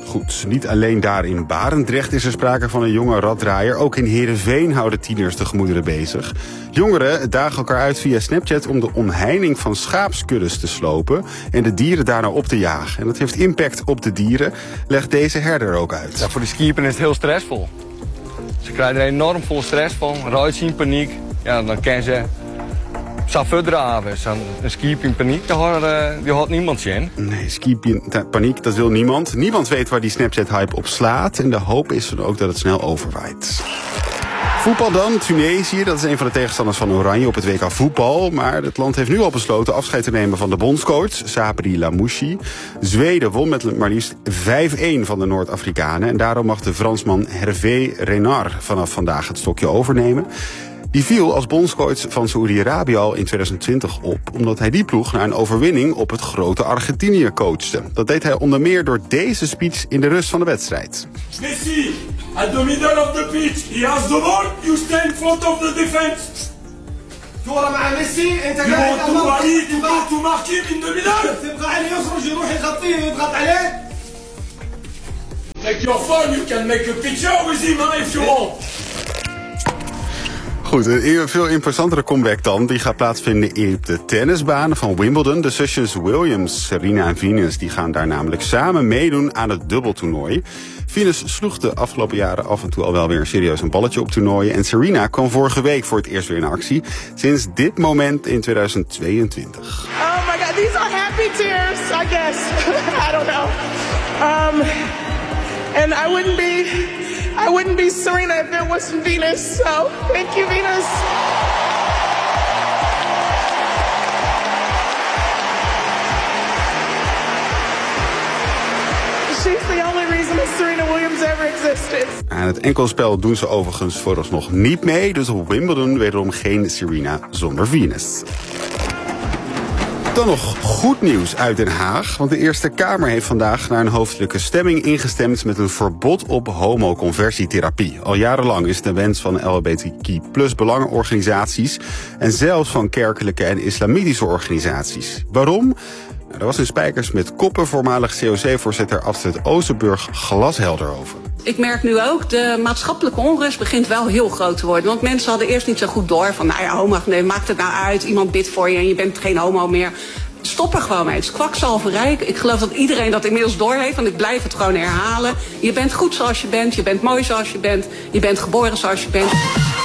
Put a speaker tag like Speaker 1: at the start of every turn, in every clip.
Speaker 1: Goed, niet alleen daar in Barendrecht is er sprake van een jonge raddraaier. Ook in Heerenveen houden tieners de gemoederen bezig. Jongeren dagen elkaar uit via Snapchat om de omheining van schaapskuddes te slopen en de dieren daarna op te jagen. En dat heeft impact op de dieren, legt deze herder ook uit.
Speaker 2: Ja, voor de skiepen is het heel stressvol. Ze krijgen er enorm veel stress van, ruit zien paniek. Ja, dan kan ze verdraven. Een skiep in paniek, die had niemand zien.
Speaker 1: Nee, skiep in paniek, dat wil niemand. Niemand weet waar die Snapchat-hype op slaat. En de hoop is dan ook dat het snel overwaait. Voetbal dan, Tunesië. Dat is een van de tegenstanders van Oranje op het WK voetbal. Maar het land heeft nu al besloten afscheid te nemen van de bondscoach, Sabri Lamouchi. Zweden won met maar liefst 5-1 van de Noord-Afrikanen. En daarom mag de Fransman Hervé Renard vanaf vandaag het stokje overnemen. Die viel als bondscoach van Saoedi-Arabië al in 2020 op, omdat hij die ploeg naar een overwinning op het grote Argentinië coachte. Dat deed hij onder meer door deze speech in de rust van de wedstrijd.
Speaker 3: Messi, at the middle of the pitch, he has the ball, you stay in front of the defense. You want to mark him in the middle? Make your phone, you can make a picture with him if you want.
Speaker 1: Goed, een veel imposantere comeback dan. Die gaat plaatsvinden in de tennisbanen van Wimbledon. De zusjes Williams, Serena en Venus, die gaan daar namelijk samen meedoen aan het dubbeltoernooi. Venus sloeg de afgelopen jaren af en toe al wel weer serieus een balletje op toernooien. En Serena kwam vorige week voor het eerst weer in actie. Sinds dit moment in 2022.
Speaker 4: Oh my god, these are happy tears, I guess. I don't know. And I wouldn't be Serena if it wasn't Venus. So, thank you, Venus. She's the only reason that Serena Williams ever existed.
Speaker 1: Aan het enkelspel doen ze overigens vooralsnog niet mee. Dus op Wimbledon wederom geen Serena zonder Venus. Dan nog goed nieuws uit Den Haag. Want de Eerste Kamer heeft vandaag naar een hoofdelijke stemming ingestemd met een verbod op homoconversietherapie. Al jarenlang is het de wens van LHBTQ+ belangenorganisaties en zelfs van kerkelijke en islamitische organisaties. Waarom? Er was in Spijkers met Koppen voormalig COC-voorzitter Astrid Oosterburg glashelder over.
Speaker 5: Ik merk nu ook, de maatschappelijke onrust begint wel heel groot te worden. Want mensen hadden eerst niet zo goed door van, nou ja, homo, nee, maakt het nou uit. Iemand bidt voor je en je bent geen homo meer. Stop er gewoon mee. Het is kwakzalverij. Ik geloof dat iedereen dat inmiddels doorheeft, want ik blijf het gewoon herhalen. Je bent goed zoals je bent mooi zoals je bent geboren zoals je bent.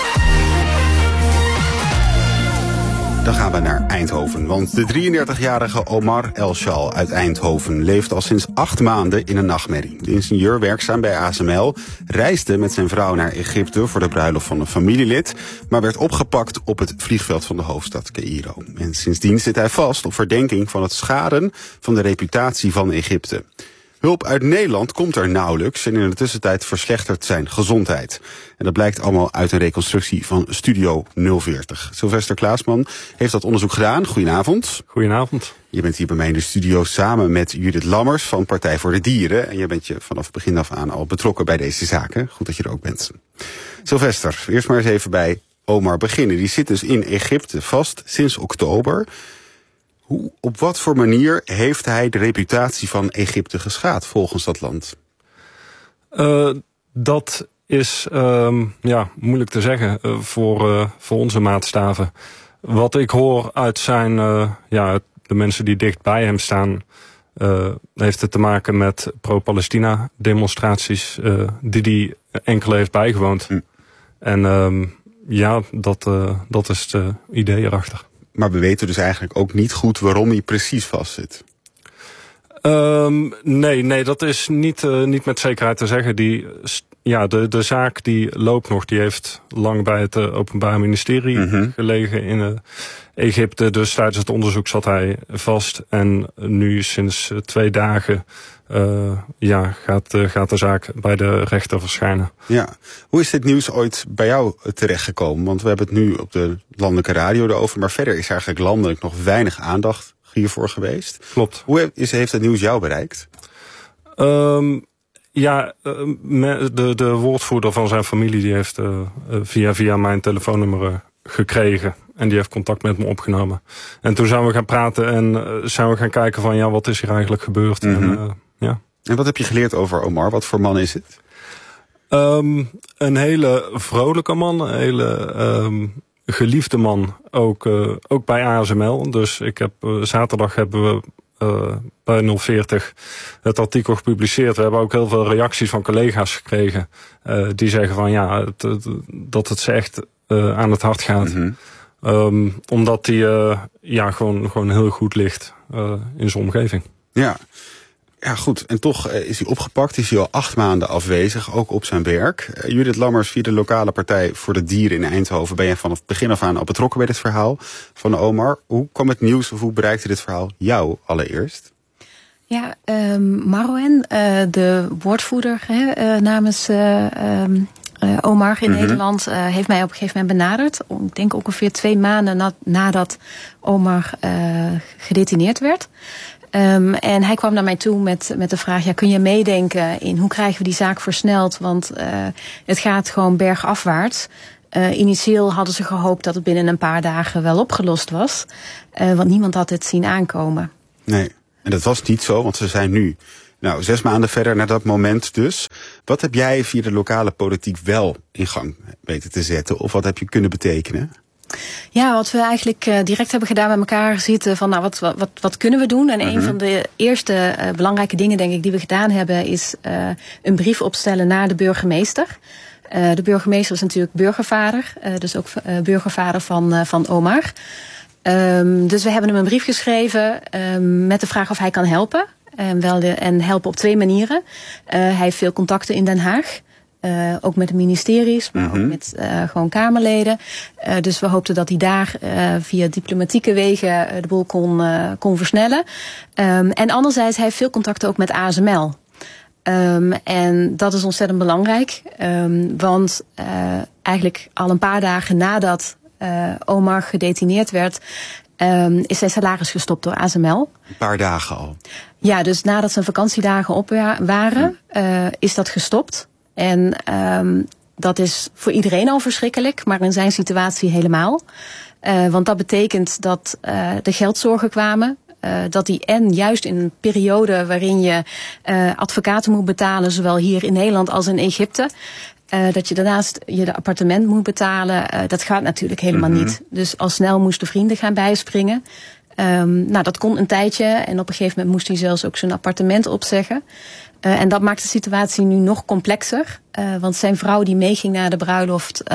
Speaker 1: Dan gaan we naar Eindhoven, want de 33-jarige Omar El-Shal uit Eindhoven leeft al sinds 8 maanden in een nachtmerrie. De ingenieur werkzaam bij ASML reisde met zijn vrouw naar Egypte voor de bruiloft van een familielid, maar werd opgepakt op het vliegveld van de hoofdstad Caïro. En sindsdien zit hij vast op verdenking van het schaden van de reputatie van Egypte. Hulp uit Nederland komt er nauwelijks en in de tussentijd verslechtert zijn gezondheid. En dat blijkt allemaal uit een reconstructie van Studio 040. Sylvester Klaasman heeft dat onderzoek gedaan. Goedenavond.
Speaker 6: Goedenavond.
Speaker 1: Je bent hier bij mij in de studio samen met Judith Lammers van Partij voor de Dieren. En je bent je vanaf het begin af aan al betrokken bij deze zaken. Goed dat je er ook bent. Sylvester, eerst maar eens even bij Omar beginnen. Die zit dus in Egypte vast sinds oktober. Op wat voor manier heeft hij de reputatie van Egypte geschaad volgens dat land?
Speaker 6: Dat is moeilijk te zeggen voor onze maatstaven. Wat ik hoor uit zijn de mensen die dicht bij hem staan, heeft het te maken met pro-Palestina demonstraties die hij enkel heeft bijgewoond. En dat is het idee erachter. Maar we weten dus eigenlijk ook niet goed waarom hij precies vastzit. Nee, dat is niet met zekerheid te zeggen. De zaak die loopt nog, die heeft lang bij het Openbaar Ministerie gelegen in Egypte. Dus tijdens het onderzoek zat hij vast. En nu sinds 2 dagen gaat de zaak bij de rechter verschijnen. Ja. Hoe is dit nieuws ooit bij jou terechtgekomen? Want we hebben het nu op de landelijke radio erover, maar verder is eigenlijk landelijk nog weinig aandacht hiervoor geweest. Klopt. Hoe heeft het nieuws jou bereikt? De woordvoerder van zijn familie die heeft via mijn telefoonnummer gekregen. En die heeft contact met me opgenomen. En toen zijn we gaan praten en zijn we gaan kijken van wat is hier eigenlijk gebeurd.
Speaker 1: En wat heb je geleerd over Omar? Wat voor man is het?
Speaker 6: Een hele vrolijke man, een hele geliefde man, ook bij ASML. Dus zaterdag hebben we bij 040 het artikel gepubliceerd. We hebben ook heel veel reacties van collega's gekregen. Die zeggen van dat het ze echt aan het hart gaat. Mm-hmm. Omdat hij gewoon heel goed ligt in zijn omgeving.
Speaker 1: Ja, goed. En toch is hij opgepakt, is hij al 8 maanden afwezig, ook op zijn werk. Judith Lammers, via de lokale Partij voor de Dieren in Eindhoven, ben je vanaf het begin af aan al betrokken bij dit verhaal van Omar. Hoe kwam het nieuws of hoe bereikte dit verhaal jou allereerst?
Speaker 7: Ja, Marouane, de woordvoerder namens Omar in Nederland, heeft mij op een gegeven moment benaderd. Ik denk ongeveer 2 maanden nadat Omar gedetineerd werd. En hij kwam naar mij toe met de vraag, kun je meedenken in hoe krijgen we die zaak versneld? Want het gaat gewoon bergafwaarts. Initieel hadden ze gehoopt dat het binnen een paar dagen wel opgelost was. Want niemand had het zien aankomen.
Speaker 1: Nee, en dat was niet zo, want ze zijn nu 6 maanden verder naar dat moment dus. Wat heb jij via de lokale politiek wel in gang weten te zetten? Of wat heb je kunnen betekenen?
Speaker 7: Ja, wat we eigenlijk direct hebben gedaan met elkaar zitten van wat kunnen we doen? En een van de eerste belangrijke dingen denk ik die we gedaan hebben is een brief opstellen naar de burgemeester. De burgemeester is natuurlijk burgervader, dus ook burgervader van Omar. Dus we hebben hem een brief geschreven met de vraag of hij kan helpen. En helpen op 2 manieren. Hij heeft veel contacten in Den Haag. Ook met de ministeries, maar ook met gewoon Kamerleden. Dus we hoopten dat hij daar via diplomatieke wegen de boel kon versnellen. En anderzijds, hij heeft veel contacten ook met ASML. En dat is ontzettend belangrijk. Want eigenlijk al een paar dagen nadat Omar gedetineerd werd, is zijn salaris gestopt door ASML.
Speaker 1: Een paar dagen al?
Speaker 7: Ja, dus nadat zijn vakantiedagen op waren, is dat gestopt. En dat is voor iedereen al verschrikkelijk, maar in zijn situatie helemaal. Want dat betekent dat de geldzorgen kwamen. Dat hij juist in een periode waarin je advocaten moet betalen, zowel hier in Nederland als in Egypte, dat je daarnaast je appartement moet betalen, dat gaat natuurlijk helemaal niet. Dus al snel moesten vrienden gaan bijspringen. Dat kon een tijdje en op een gegeven moment moest hij zelfs ook zijn appartement opzeggen. En dat maakt de situatie nu nog complexer. Want zijn vrouw die meeging naar de bruiloft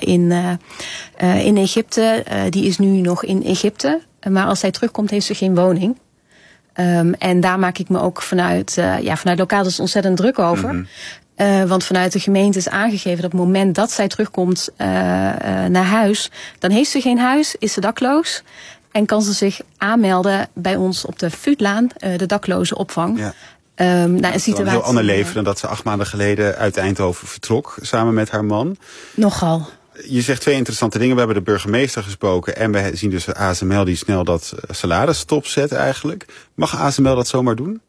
Speaker 7: in Egypte, die is nu nog in Egypte. Maar als zij terugkomt heeft ze geen woning. En daar maak ik me ook vanuit lokaal dus ontzettend druk over. Want vanuit de gemeente is aangegeven dat op het moment dat zij terugkomt naar huis, dan heeft ze geen huis, is ze dakloos. En kan ze zich aanmelden bij ons op de Fuutlaan, de dakloze opvang. Ja. Een situatie,
Speaker 1: een heel ander leven dan dat ze 8 maanden geleden uit Eindhoven vertrok, samen met haar man.
Speaker 7: Nogal.
Speaker 1: Je zegt 2 interessante dingen. We hebben de burgemeester gesproken en we zien dus ASML die snel dat salaris stopzet eigenlijk. Mag ASML dat zomaar doen?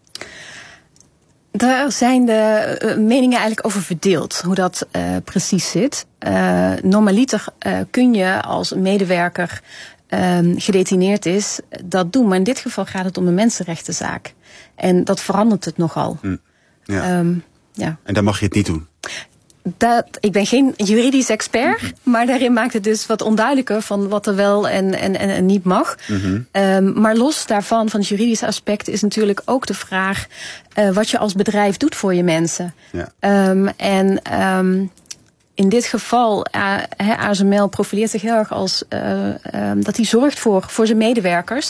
Speaker 7: Daar zijn de meningen eigenlijk over verdeeld, hoe dat precies zit. Normaliter kun je als een medewerker gedetineerd is, dat doen. Maar in dit geval gaat het om een mensenrechtenzaak. En dat verandert het nogal.
Speaker 1: Ja. En dan mag je het niet doen?
Speaker 7: Ik ben geen juridisch expert, maar daarin maakt het dus wat onduidelijker van wat er wel en niet mag. Maar los daarvan, van het juridische aspect, is natuurlijk ook de vraag wat je als bedrijf doet voor je mensen. Ja. In dit geval, ASML profileert zich heel erg als dat hij zorgt voor zijn medewerkers.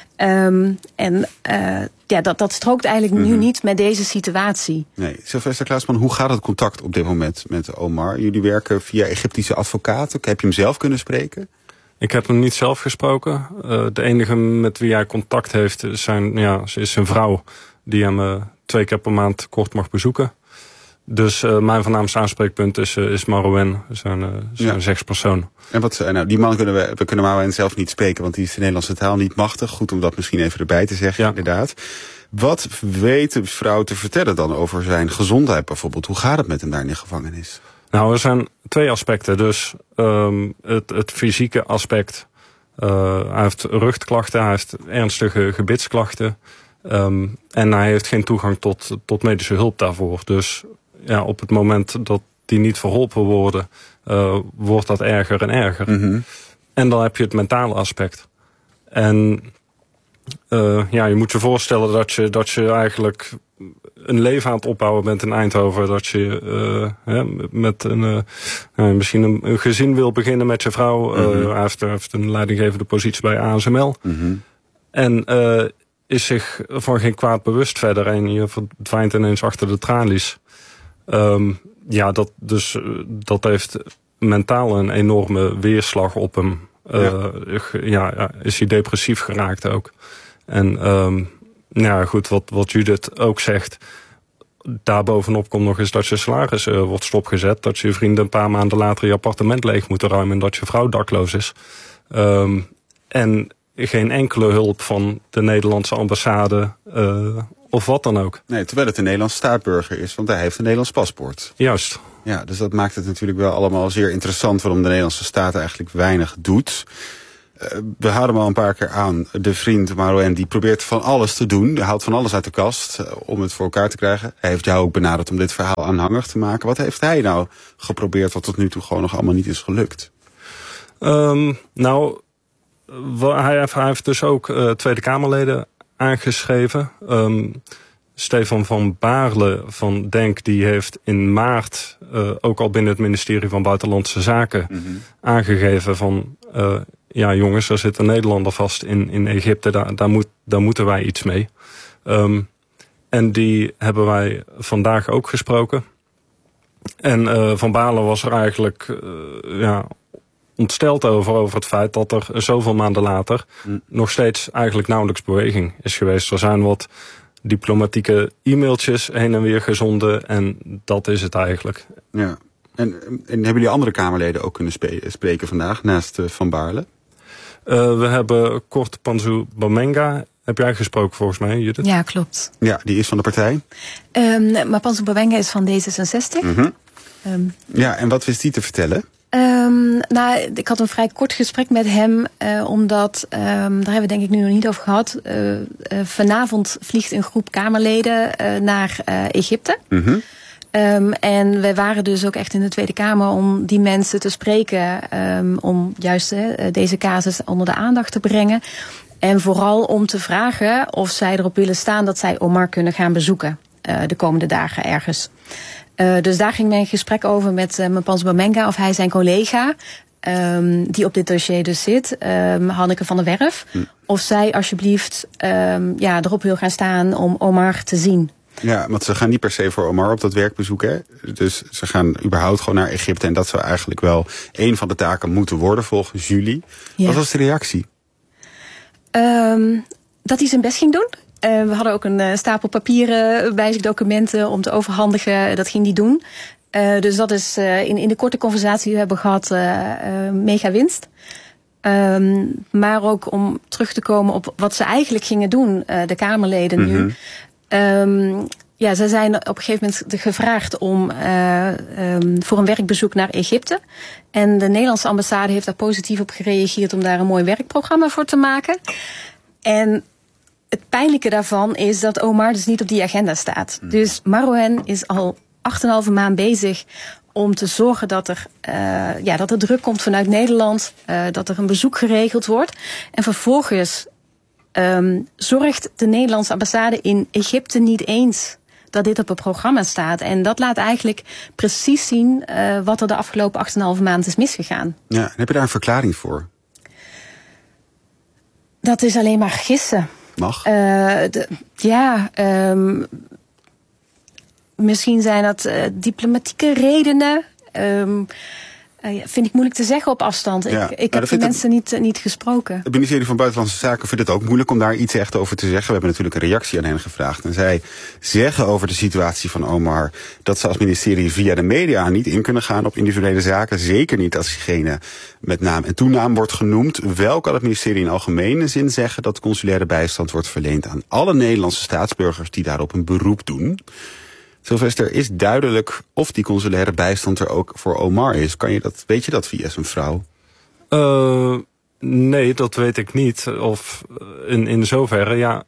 Speaker 7: Dat strookt eigenlijk nu niet met deze situatie.
Speaker 1: Nee, Sylvester Klaasman, hoe gaat het contact op dit moment met Omar? Jullie werken via Egyptische advocaten. Heb je hem zelf kunnen spreken?
Speaker 6: Ik heb hem niet zelf gesproken. De enige met wie hij contact heeft is zijn vrouw, die hem 2 keer per maand kort mag bezoeken. Dus mijn voornaamste aanspreekpunt is Marouane, zijn zegspersoon.
Speaker 1: En die man we kunnen Marouane zelf niet spreken, want die is de Nederlandse taal niet machtig. Goed om dat misschien even erbij te zeggen, inderdaad. Wat weet de vrouw te vertellen dan over zijn gezondheid bijvoorbeeld? Hoe gaat het met hem daar in de gevangenis?
Speaker 6: Nou, er zijn 2 aspecten. Dus het fysieke aspect. Hij heeft rugklachten, hij heeft ernstige gebitsklachten. En hij heeft geen toegang tot medische hulp daarvoor. Dus ja, op het moment dat die niet verholpen worden, wordt dat erger en erger.
Speaker 1: Mm-hmm.
Speaker 6: En dan heb je het mentale aspect. En je moet je voorstellen dat je eigenlijk een leven aan het opbouwen bent in Eindhoven. Dat je met misschien een gezin wil beginnen met je vrouw.
Speaker 1: Mm-hmm.
Speaker 6: Hij heeft een leidinggevende positie bij ASML.
Speaker 1: Mm-hmm. En
Speaker 6: is zich van geen kwaad bewust verder. En je verdwijnt ineens achter de tralies. Dat heeft mentaal een enorme weerslag op hem. Is hij depressief geraakt ook. En goed, wat Judith ook zegt. Daarbovenop komt nog eens dat je salaris wordt stopgezet. Dat je vrienden een paar maanden later je appartement leeg moeten ruimen. En dat je vrouw dakloos is. En geen enkele hulp van de Nederlandse ambassade of wat dan ook.
Speaker 1: Nee, terwijl het een Nederlandse staatsburger is, want hij heeft een Nederlands paspoort.
Speaker 6: Juist.
Speaker 1: Ja, dus dat maakt het natuurlijk wel allemaal zeer interessant waarom de Nederlandse staat eigenlijk weinig doet. We houden hem al een paar keer aan. De vriend Marouane die probeert van alles te doen. Hij haalt van alles uit de kast om het voor elkaar te krijgen. Hij heeft jou ook benaderd om dit verhaal aanhangig te maken. Wat heeft hij nou geprobeerd wat tot nu toe gewoon nog allemaal niet is gelukt?
Speaker 6: Hij heeft dus ook Tweede Kamerleden aangeschreven. Stefan van Baarle van Denk die heeft in maart ook al binnen het ministerie van Buitenlandse Zaken aangegeven van jongens, er zit een Nederlander vast in Egypte, daar moeten wij iets mee. En die hebben wij vandaag ook gesproken. En Van Baarle was er eigenlijk ontsteld over het feit dat er zoveel maanden later nog steeds eigenlijk nauwelijks beweging is geweest. Er zijn wat diplomatieke e-mailtjes heen en weer gezonden en dat is het eigenlijk.
Speaker 1: Ja. En hebben jullie andere Kamerleden ook kunnen spreken vandaag, naast Van Baarle?
Speaker 6: We hebben Kort Pansu Bamenga. Heb jij gesproken volgens mij, Judith?
Speaker 7: Ja, klopt.
Speaker 1: Ja, die is van de partij?
Speaker 7: Maar Pansu Bamenga is van D66.
Speaker 1: Mm-hmm. En wat wist die te vertellen?
Speaker 7: Ik had een vrij kort gesprek met hem, omdat, daar hebben we denk ik nu nog niet over gehad. Vanavond vliegt een groep Kamerleden naar Egypte.
Speaker 1: Mm-hmm.
Speaker 7: En wij waren dus ook echt in de Tweede Kamer om die mensen te spreken, om juist deze casus onder de aandacht te brengen. En vooral om te vragen of zij erop willen staan dat zij Omar kunnen gaan bezoeken de komende dagen ergens. Dus daar ging mijn gesprek over met Pansu Bamenga, of hij zijn collega, die op dit dossier dus zit, Hanneke van der Werf, of zij alsjeblieft erop wil gaan staan om Omar te zien.
Speaker 1: Ja, want ze gaan niet per se voor Omar op dat werkbezoek, hè? Dus ze gaan überhaupt gewoon naar Egypte en dat zou eigenlijk wel een van de taken moeten worden volgens jullie. Ja. Wat was de reactie?
Speaker 7: Dat hij zijn best ging doen. We hadden ook een stapel papieren bij zich, documenten om te overhandigen. Dat ging hij doen. Dus dat is in de korte conversatie die we hebben gehad mega winst. Maar ook om terug te komen op wat ze eigenlijk gingen doen, de Kamerleden nu. Ze zijn op een gegeven moment gevraagd om voor een werkbezoek naar Egypte. En de Nederlandse ambassade heeft daar positief op gereageerd om daar een mooi werkprogramma voor te maken. En het pijnlijke daarvan is dat Omar dus niet op die agenda staat. Dus Marouane is al 8,5 maand bezig om te zorgen dat er druk komt vanuit Nederland, dat er een bezoek geregeld wordt. En vervolgens zorgt de Nederlandse ambassade in Egypte niet eens dat dit op het programma staat. En dat laat eigenlijk precies zien wat er de afgelopen 8,5 maand is misgegaan.
Speaker 1: Ja, en heb je daar een verklaring voor?
Speaker 7: Dat is alleen maar gissen.
Speaker 1: Mag?
Speaker 7: Misschien zijn dat diplomatieke redenen. Vind ik moeilijk te zeggen op afstand.
Speaker 1: Ja,
Speaker 7: ik heb die mensen niet gesproken.
Speaker 1: Het ministerie van Buitenlandse Zaken vindt het ook moeilijk om daar iets echt over te zeggen. We hebben natuurlijk een reactie aan hen gevraagd. En zij zeggen over de situatie van Omar dat ze als ministerie via de media niet in kunnen gaan op individuele zaken. Zeker niet als diegene met naam en toenaam wordt genoemd. Wel kan het ministerie in algemene zin zeggen dat consulaire bijstand wordt verleend aan alle Nederlandse staatsburgers die daarop een beroep doen. Sylvester, is duidelijk of die consulaire bijstand er ook voor Omar is? Weet je dat via zijn vrouw?
Speaker 6: Nee, dat weet ik niet. Of in zoverre,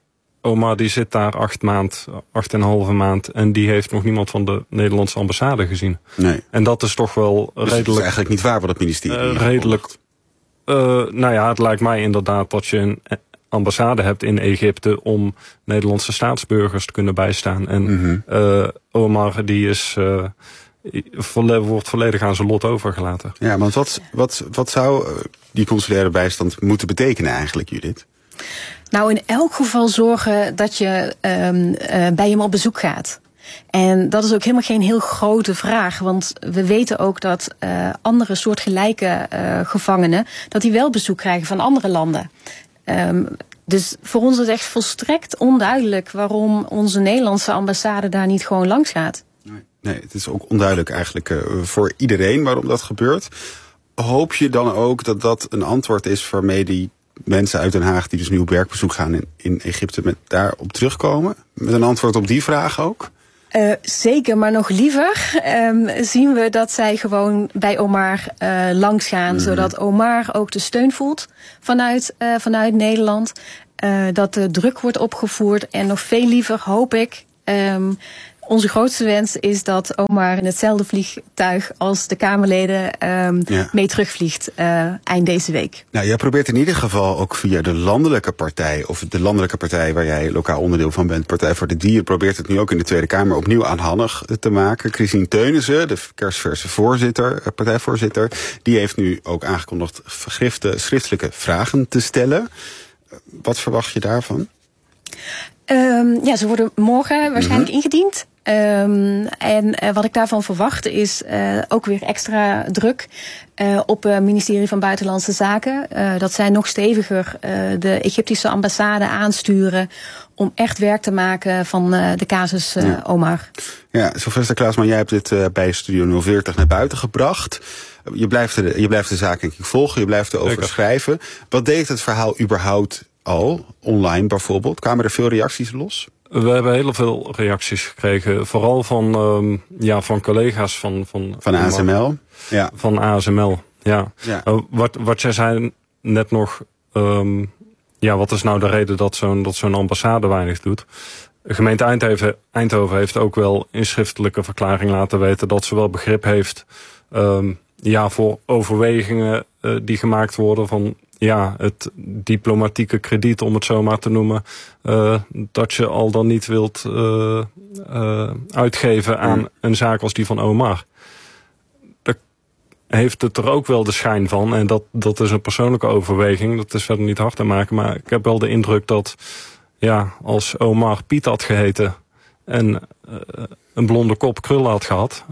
Speaker 6: Omar die zit daar 8,5 maand. En die heeft nog niemand van de Nederlandse ambassade gezien.
Speaker 1: Nee.
Speaker 6: En dat is toch wel
Speaker 1: Dus
Speaker 6: redelijk...
Speaker 1: het is eigenlijk niet waar wat het ministerie
Speaker 6: redelijk. Nou ja, het lijkt mij inderdaad dat je een ambassade hebt in Egypte om Nederlandse staatsburgers te kunnen bijstaan. En Omar die is... wordt volledig aan zijn lot overgelaten.
Speaker 1: Ja, want wat zou die consulaire bijstand moeten betekenen eigenlijk, Judith?
Speaker 7: Nou, in elk geval zorgen dat je bij hem op bezoek gaat. En dat is ook helemaal geen heel grote vraag. Want we weten ook dat andere soortgelijke gevangenen... dat die wel bezoek krijgen van andere landen. Dus voor ons is het echt volstrekt onduidelijk... waarom onze Nederlandse ambassade daar niet gewoon langs gaat.
Speaker 1: Nee, het is ook onduidelijk eigenlijk voor iedereen waarom dat gebeurt. Hoop je dan ook dat dat een antwoord is waarmee die mensen uit Den Haag... die dus nu op werkbezoek gaan in Egypte daarop terugkomen? Met een antwoord op die vraag ook?
Speaker 7: Zeker, maar nog liever zien we dat zij gewoon bij Omar langs gaan. Zodat Omar ook de steun voelt vanuit Nederland. Dat de druk wordt opgevoerd. En nog veel liever hoop ik... Onze grootste wens is dat Omar in hetzelfde vliegtuig als de Kamerleden mee terugvliegt eind deze week. Nou,
Speaker 1: jij probeert in ieder geval ook via de landelijke partij, of de landelijke partij waar jij lokaal onderdeel van bent, Partij voor de Dieren, probeert het nu ook in de Tweede Kamer opnieuw aanhannig te maken. Christine Teunissen, de kerstverse partijvoorzitter, die heeft nu ook aangekondigd schriftelijke vragen te stellen. Wat verwacht je daarvan?
Speaker 7: Ze worden morgen waarschijnlijk ingediend. En wat ik daarvan verwacht is ook weer extra druk op het ministerie van Buitenlandse Zaken. Dat zij nog steviger de Egyptische ambassade aansturen om echt werk te maken van de casus Omar. Ja,
Speaker 1: Sylvester Klaasman, jij hebt dit bij Studio 040 naar buiten gebracht. Je blijft de zaak denk ik volgen, je blijft erover schrijven. Wat deed het verhaal überhaupt al, online bijvoorbeeld? Kwamen er veel reacties los?
Speaker 6: We hebben heel veel reacties gekregen. Vooral van collega's van
Speaker 1: ASML. Ja.
Speaker 6: Van ASML, ja. Wat jij zei net nog... wat is nou de reden dat zo'n ambassade weinig doet? De gemeente Eindhoven heeft ook wel in schriftelijke verklaring laten weten... dat ze wel begrip heeft voor overwegingen die gemaakt worden... van het diplomatieke krediet, om het zo maar te noemen... dat je al dan niet wilt uitgeven aan een zaak als die van Omar. Daar heeft het er ook wel de schijn van. En dat is een persoonlijke overweging. Dat is verder niet hard te maken. Maar ik heb wel de indruk dat als Omar Piet had geheten... en een blonde kop krullen had gehad...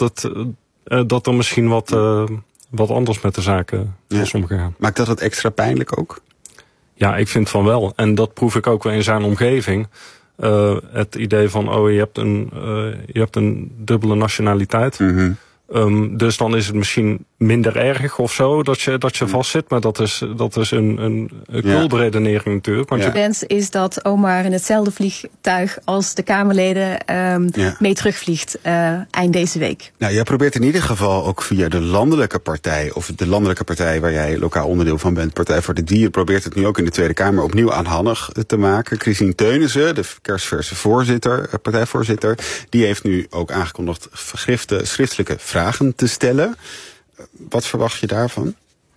Speaker 6: dat er misschien wat anders met de zaken is omgegaan.
Speaker 1: Maakt dat het extra pijnlijk ook?
Speaker 6: Ja, ik vind van wel. En dat proef ik ook wel in zijn omgeving. Het idee van, je hebt een dubbele nationaliteit. Mm-hmm. Dus dan is het misschien minder erg of zo dat je vastzit. Maar dat is een kulberedenering natuurlijk. Want
Speaker 7: de wens is dat Omar in hetzelfde vliegtuig als de Kamerleden mee terugvliegt eind deze week.
Speaker 1: Nou, jij probeert in ieder geval ook via de landelijke partij... of de landelijke partij waar jij lokaal onderdeel van bent... Partij voor de Dieren, probeert het nu ook in de Tweede Kamer opnieuw aanhannig te maken. Christine Teunissen, de kerstverse partijvoorzitter... die heeft nu ook aangekondigd schriftelijke vragen te stellen. Wat verwacht je daarvan?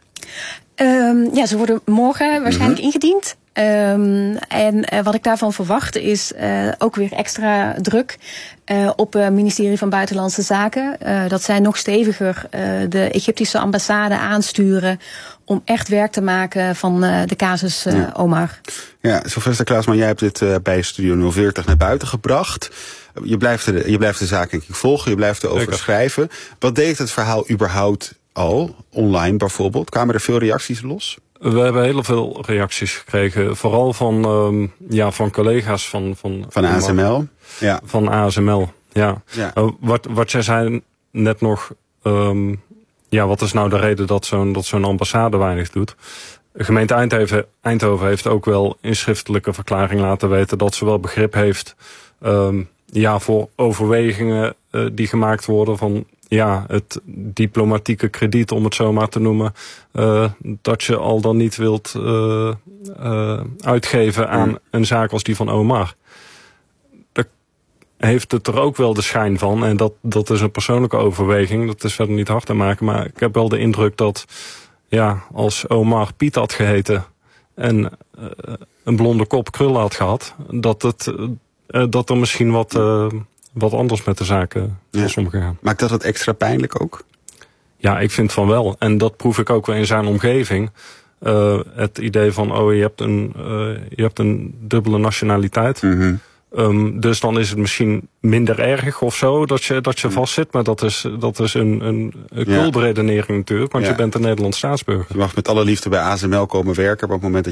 Speaker 7: Ze worden morgen waarschijnlijk ingediend. En wat ik daarvan verwacht is ook weer extra druk op het ministerie van Buitenlandse Zaken. Dat zij nog steviger de Egyptische ambassade aansturen om echt werk te maken van de casus Omar. Ja,
Speaker 1: Sylvester Klaasman, jij hebt dit bij Studio 040 naar buiten gebracht. Je blijft de zaak denk ik volgen, je blijft erover schrijven. Wat deed het verhaal überhaupt al, online bijvoorbeeld? Kwamen er veel reacties los?
Speaker 6: We hebben heel veel reacties gekregen. Vooral van collega's van
Speaker 1: ASML. Ja.
Speaker 6: Van ASML, ja. Wat jij zei net nog... wat is nou de reden dat zo'n ambassade weinig doet? De gemeente Eindhoven heeft ook wel in schriftelijke verklaring laten weten... dat ze wel begrip heeft voor overwegingen die gemaakt worden van... het diplomatieke krediet, om het zo maar te noemen, dat je al dan niet wilt uitgeven aan een zaak als die van Omar. Daar heeft het er ook wel de schijn van. En dat is een persoonlijke overweging. Dat is verder niet hard te maken. Maar ik heb wel de indruk dat als Omar Piet had geheten en een blonde kop krullen had gehad, dat er misschien wat anders met de zaken was omgegaan. Maakt
Speaker 1: dat wat extra pijnlijk ook?
Speaker 6: Ja, ik vind van wel. En dat proef ik ook wel in zijn omgeving. Het idee van, je hebt een dubbele nationaliteit. Mm-hmm. Dus dan is het misschien minder erg of zo dat je vastzit. Maar dat is een cultredenering natuurlijk. Want je bent een Nederlands staatsburger.
Speaker 1: Je mag met alle liefde bij ASML komen werken. Maar op het moment dat